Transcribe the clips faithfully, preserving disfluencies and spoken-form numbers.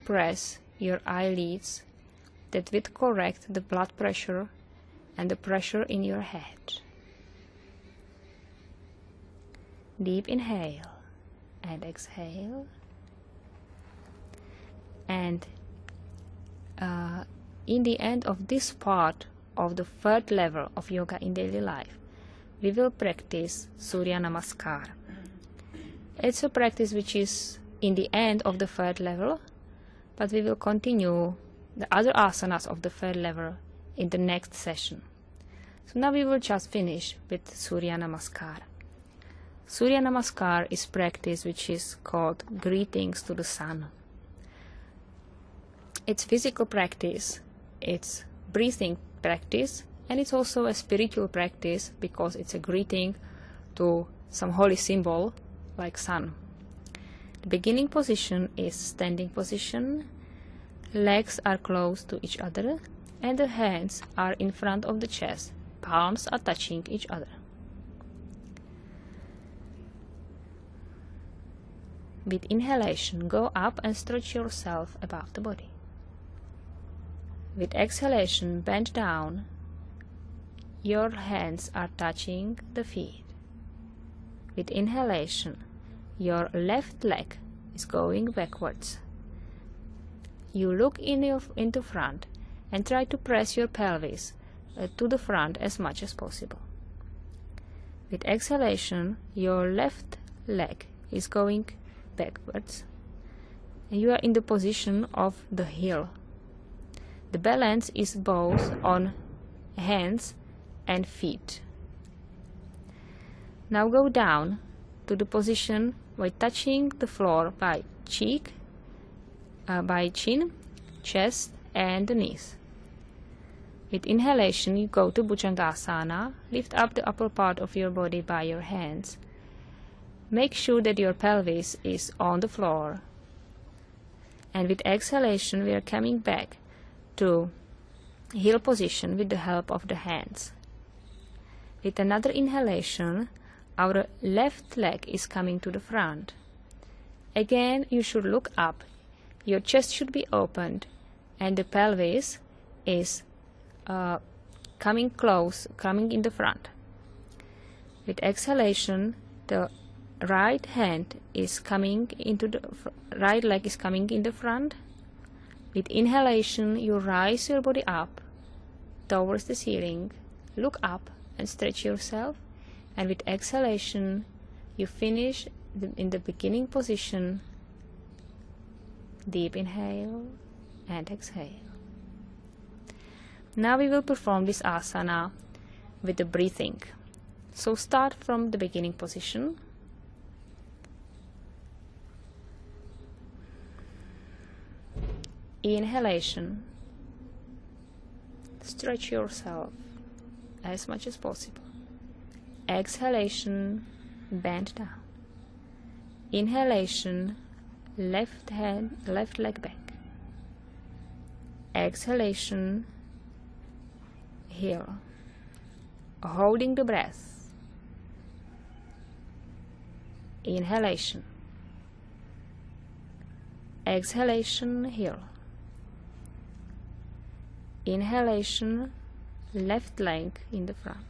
press your eyelids that will correct the blood pressure and the pressure in your head. Deep inhale and exhale. And uh, in the end of this part of the third level of yoga in daily life, we will practice Surya Namaskar. It's a practice which is in the end of the third level, but we will continue the other asanas of the third level in the next session. So now we will just finish with Surya Namaskar. Surya Namaskar is practice which is called greetings to the sun. It's physical practice, it's breathing practice, and it's also a spiritual practice because it's a greeting to some holy symbol like sun. The beginning position is standing position. Legs are close to each other and the hands are in front of the chest. Palms are touching each other. With inhalation, go up and stretch yourself above the body. With exhalation, bend down. Your hands are touching the feet. With inhalation, your left leg is going backwards. You look in your, into front and try to press your pelvis uh, to the front as much as possible. With exhalation, your left leg is going backwards. And you are in the position of the heel. The balance is both on hands and feet. Now go down to the position by touching the floor by cheek, uh, by chin, chest and the knees. With inhalation, you go to Bhujangasana. Lift up the upper part of your body by your hands. Make sure that your pelvis is on the floor. And with exhalation, we are coming back to heel position with the help of the hands. With another inhalation, our left leg is coming to the front. Again, you should look up. Your chest should be opened and the pelvis is uh, coming close, coming in the front. With exhalation, the right hand is coming into the right leg is coming in the front. With inhalation, you rise your body up towards the ceiling. Look up and stretch yourself. And with exhalation, you finish the, in the beginning position. Deep inhale and exhale. Now we will perform this asana with the breathing. So start from the beginning position. Inhalation. Stretch yourself as much as possible. Exhalation, bend down. Inhalation, left hand, left leg back. Exhalation, heel. Holding the breath. Inhalation. Exhalation, heel. Inhalation, left leg in the front.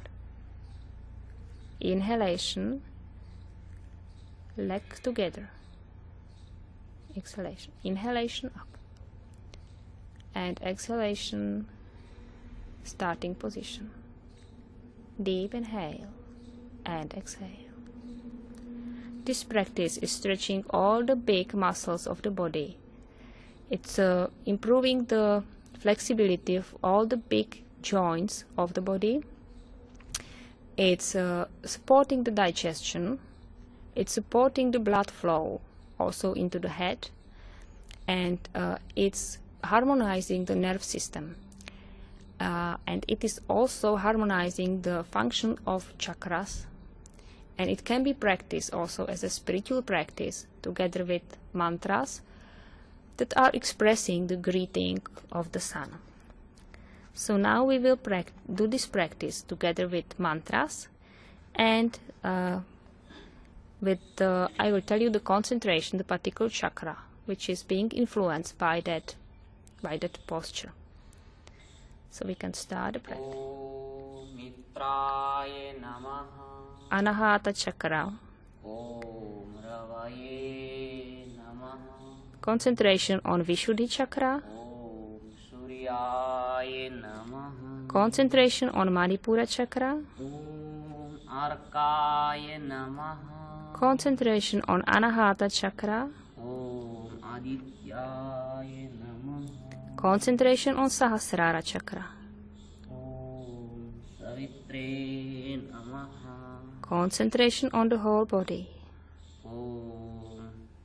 Inhalation, leg together. Exhalation, inhalation up. And exhalation, starting position. Deep inhale and exhale. This practice is stretching all the big muscles of the body. It's uh, improving the flexibility of all the big joints of the body. It's uh, supporting the digestion. It's supporting the blood flow also into the head. And uh, it's harmonizing the nerve system. Uh, and it is also harmonizing the function of chakras. And it can be practiced also as a spiritual practice together with mantras that are expressing the greeting of the sun. So now we will do this practice together with mantras, and uh, with the, I will tell you the concentration, the particular chakra which is being influenced by that by that posture. So we can start the practice. Om Mitraya Namaha. Anahata Chakra. Om Ravaye Namaha. Concentration on Vishuddhi Chakra. Om Suryaya Namaha. Concentration on Manipura Chakra. Om Arkaya Namaha. Concentration on Anahata Chakra. Om Adityaya Namaha. Concentration on Sahasrara Chakra. Om Savitre Namaha. Concentration on the whole body. Om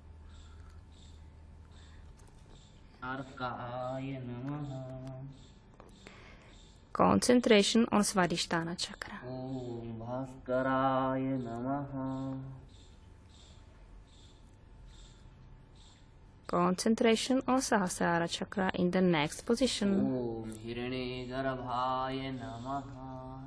Arkaya Namaha. Concentration on Svadhisthana Chakra. Om Bhaskaraya Namaha. Concentration on Sahasrara Chakra in the next position. Om Hirane Garbhaya Namaha.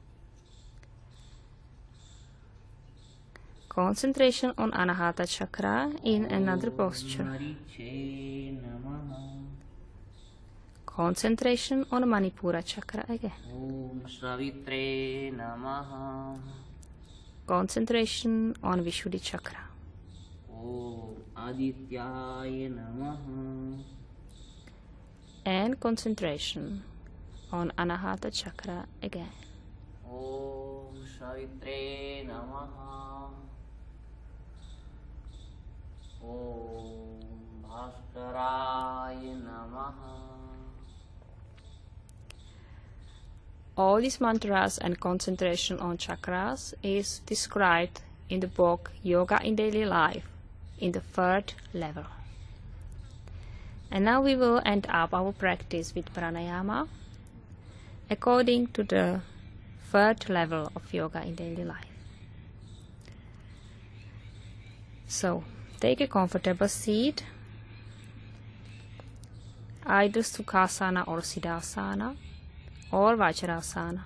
Concentration on Anahata Chakra in another posture. Mariche Namaha. Concentration on Manipura Chakra again. Om Savitre Namaha. Concentration on Vishuddhi Chakra. Om Adityaya Namaha. And concentration on Anahata Chakra again. Om Savitre Namaha. Om Bhaskaraya Namaha. All these mantras and concentration on chakras is described in the book Yoga in Daily Life in the third level. And now we will end up our practice with pranayama according to the third level of Yoga in Daily Life. So, take a comfortable seat, either Sukhasana or Siddhasana or Vajrasana.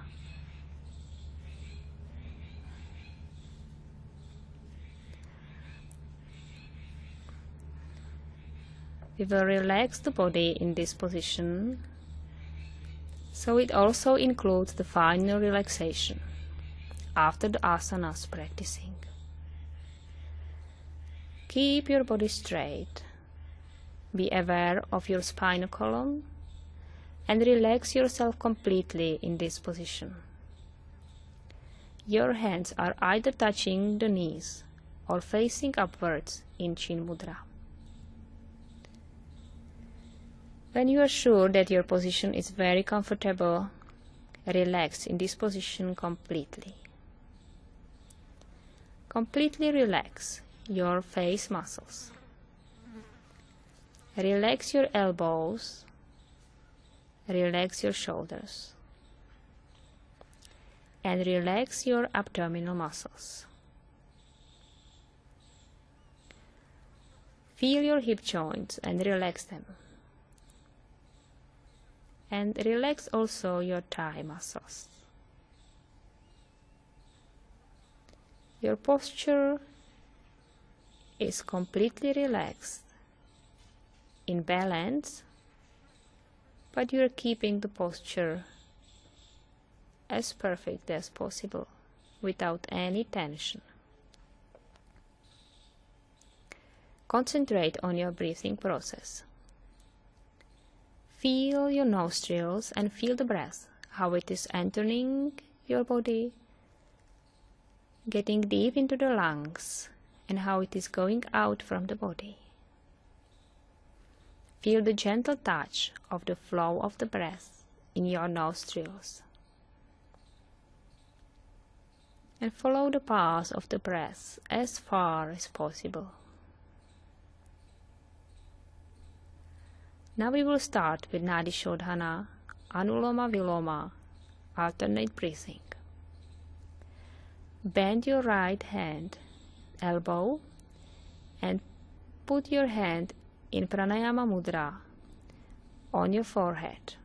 We will relax the body in this position, so it also includes the final relaxation after the asanas practicing. Keep your body straight. Be aware of your spinal column and relax yourself completely in this position. Your hands are either touching the knees or facing upwards in Chin Mudra. When you are sure that your position is very comfortable, relax in this position completely. Completely relax your face muscles. Relax your elbows. Relax your shoulders. And relax your abdominal muscles. Feel your hip joints and relax them. And relax also your thigh muscles. Your posture is completely relaxed, in balance, but you are keeping the posture as perfect as possible without any tension. Concentrate on your breathing process. Feel your nostrils and feel the breath, how it is entering your body, getting deep into the lungs, and how it is going out from the body. Feel the gentle touch of the flow of the breath in your nostrils. And follow the path of the breath as far as possible. Now we will start with Nadi Shodhana, Anuloma Viloma, alternate breathing. Bend your right hand, elbow, and put your hand in Pranayama Mudra on your forehead.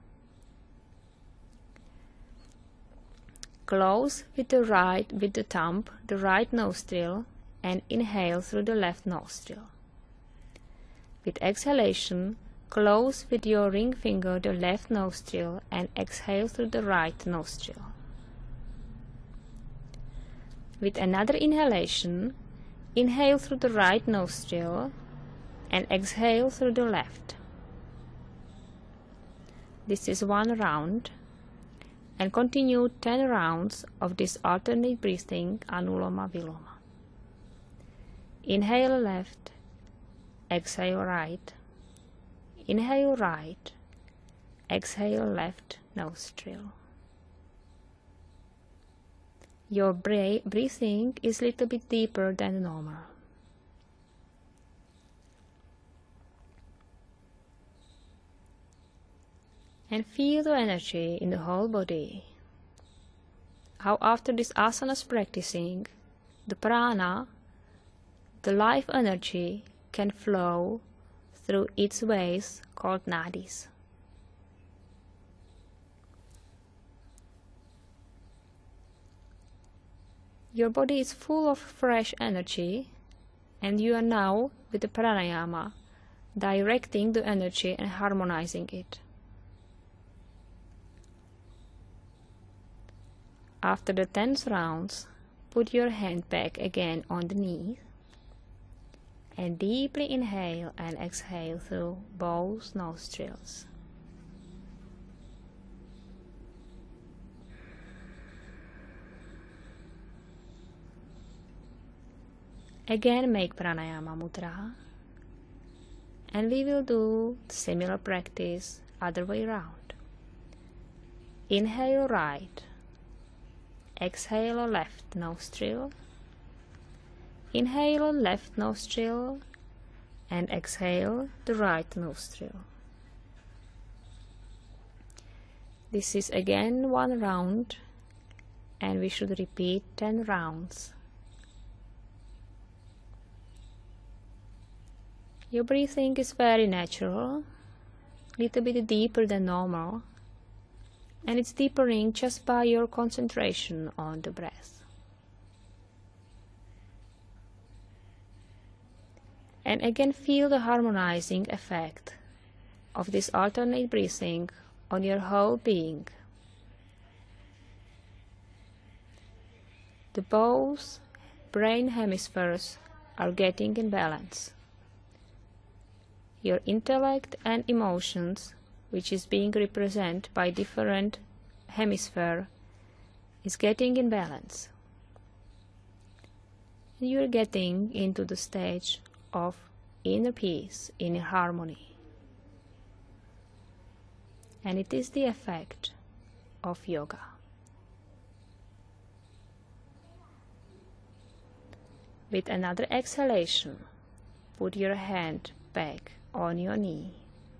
Close with the right, with the thumb, the right nostril, and inhale through the left nostril. With exhalation, close with your ring finger the left nostril and exhale through the right nostril. With another inhalation, inhale through the right nostril and exhale through the left. This is one round, and continue ten rounds of this alternate breathing Anuloma Viloma. Inhale left, exhale right, inhale right, exhale left nostril. Your breathing is a little bit deeper than normal. And feel the energy in the whole body. How after this asanas practicing, the prana, the life energy, can flow through its ways called nadis. Your body is full of fresh energy, and you are now with the pranayama, directing the energy and harmonizing it. After the tenth rounds, put your hand back again on the knee and deeply inhale and exhale through both nostrils. Again make pranayama mudra, and we will do similar practice other way around. Inhale right, exhale left nostril, inhale left nostril, and exhale the right nostril. This is again one round, and we should repeat ten rounds. Your breathing is very natural, a little bit deeper than normal, and it's deepening just by your concentration on the breath. And again feel the harmonizing effect of this alternate breathing on your whole being. The both brain hemispheres are getting in balance. Your intellect and emotions, which is being represented by different hemisphere, is getting in balance. You are getting into the stage of inner peace, inner harmony. And it is the effect of yoga. With another exhalation, put your hand back on your knee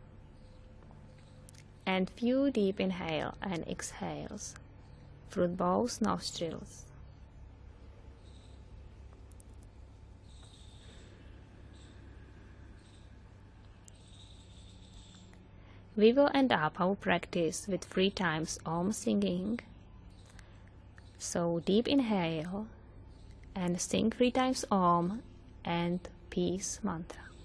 and few deep inhale and exhales through both nostrils. We will end up our practice with three times Om singing. So deep inhale and sing three times Om and peace mantra.